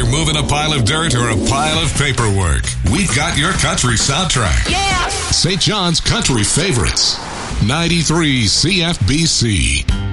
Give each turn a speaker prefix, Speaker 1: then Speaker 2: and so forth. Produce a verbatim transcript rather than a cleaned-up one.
Speaker 1: you're moving a pile of dirt or a pile of paperwork, we've got your country soundtrack.
Speaker 2: Yeah!
Speaker 1: Saint John's Country Favorites. ninety-three C F B C.